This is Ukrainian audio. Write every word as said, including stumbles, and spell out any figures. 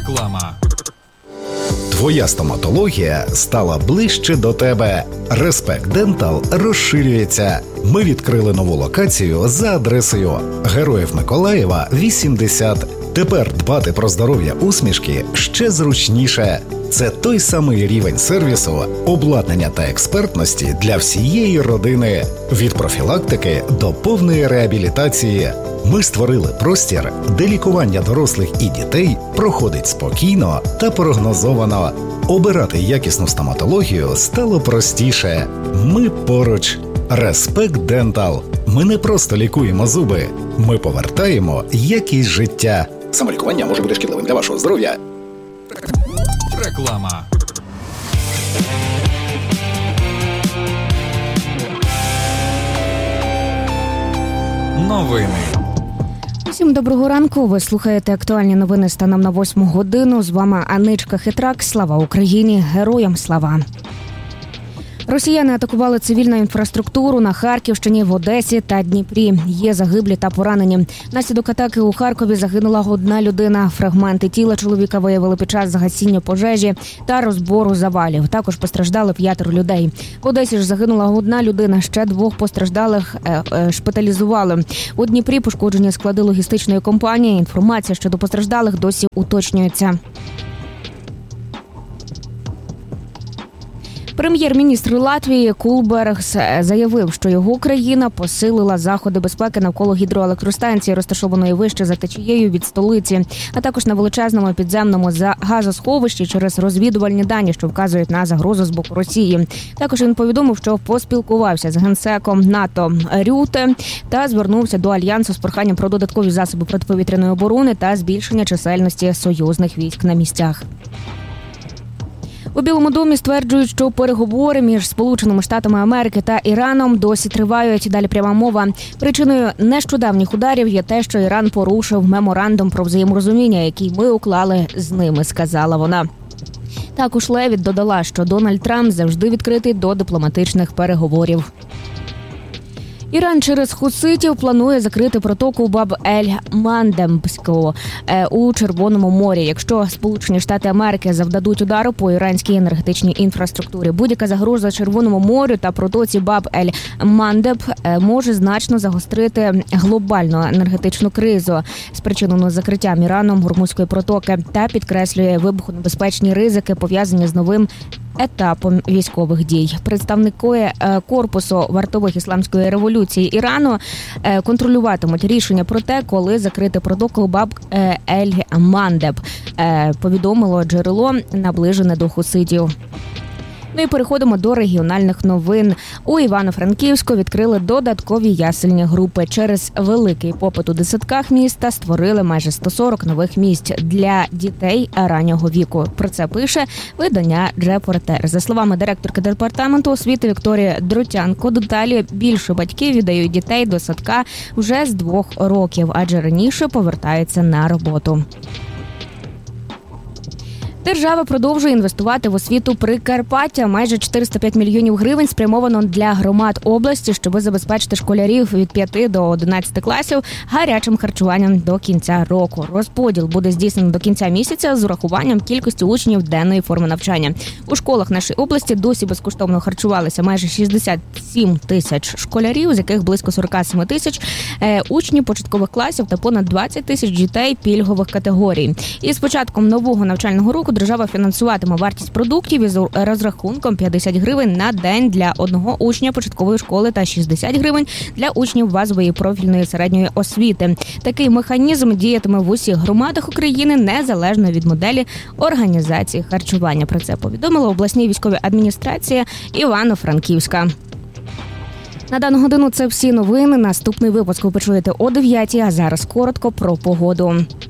Реклама. Твоя стоматологія стала ближче до тебе. Респект Дентал розширюється. Ми відкрили нову локацію за адресою Героїв Миколаєва, вісімдесят. Тепер дбати про здоров'я усмішки ще зручніше. Це той самий рівень сервісу, обладнання та експертності для всієї родини. Від профілактики до повної реабілітації. Ми створили простір, де лікування дорослих і дітей проходить спокійно та прогнозовано. Обирати якісну стоматологію стало простіше. Ми поруч. Респект Дентал. Ми не просто лікуємо зуби. Ми повертаємо якість життя. Самолікування може бути шкідливим для вашого здоров'я. Реклама. Новини. Всім доброго ранку. Ви слухаєте актуальні новини станом на восьму годину. З вами Аничка Хитрак. Слава Україні! Героям слава! Росіяни атакували цивільну інфраструктуру на Харківщині, в Одесі та Дніпрі. Є загиблі та поранені. Внаслідок атаки у Харкові загинула одна людина. Фрагменти тіла чоловіка виявили під час загасіння пожежі та розбору завалів. Також постраждали п'ятеро людей. В Одесі ж загинула одна людина, ще двох постраждалих е, е, шпиталізували. У Дніпрі пошкоджені склади логістичної компанії. Інформація щодо постраждалих досі уточнюється. Прем'єр-міністр Латвії Кулбергс заявив, що його країна посилила заходи безпеки навколо гідроелектростанції, розташованої вище за течією від столиці, а також на величезному підземному газосховищі через розвідувальні дані, що вказують на загрозу з боку Росії. Також він повідомив, що поспілкувався з генсеком НАТО Рюте та звернувся до Альянсу з проханням про додаткові засоби протиповітряної оборони та збільшення чисельності союзних військ на місцях. У Білому домі стверджують, що переговори між Сполученими Штатами Америки та Іраном досі тривають. Далі пряма мова. Причиною нещодавніх ударів є те, що Іран порушив меморандум про взаєморозуміння, який ми уклали з ними, сказала вона. Також Левіт додала, що Дональд Трамп завжди відкритий до дипломатичних переговорів. Іран через хуситів планує закрити протоку Баб-ель-Мандебську у Червоному морі, якщо Сполучені Штати Америки завдадуть удару по іранській енергетичній інфраструктурі. Будь-яка загроза Червоному морю та протоці Баб-ель-Мандеб може значно загострити глобальну енергетичну кризу, спричинену закриттям Іраном Гормузької протоки, та підкреслює вибухонебезпечні ризики, пов'язані з новим етапом військових дій. Представники корпусу вартових ісламської революції Ірану контролюватимуть рішення про те, коли закрити протоку Баб-ель-Мандеб, повідомило джерело, наближене до хуситів. Ну і переходимо до регіональних новин. У Івано-Франківську відкрили додаткові ясельні групи. Через великий попит у дитсадках міста створили майже сто сорок нових місць для дітей раннього віку. Про це пише видання «Репортер». За словами директорки департаменту освіти Вікторії Дротянко, дедалі більше батьків віддають дітей до садка вже з двох років, адже раніше повертаються на роботу. Держава продовжує інвестувати в освіту Прикарпаття. Майже чотириста п'ять мільйонів гривень спрямовано для громад області, щоб забезпечити школярів від п'яти до одинадцяти класів гарячим харчуванням до кінця року. Розподіл буде здійснено до кінця місяця з урахуванням кількості учнів денної форми навчання. У школах нашої області досі безкоштовно харчувалися майже шістдесят сім тисяч школярів, з яких близько сорок сім тисяч е, учнів початкових класів та понад двадцять тисяч дітей пільгових категорій. І з початком нового навчального року держава фінансуватиме вартість продуктів із розрахунком п'ятдесят гривень на день для одного учня початкової школи та шістдесят гривень для учнів базової профільної середньої освіти. Такий механізм діятиме в усіх громадах України незалежно від моделі організації харчування. Про це повідомила обласна військова адміністрація Івано-Франківська. На дану годину це всі новини. Наступний випуск ви почуєте о дев'ятій, а зараз коротко про погоду.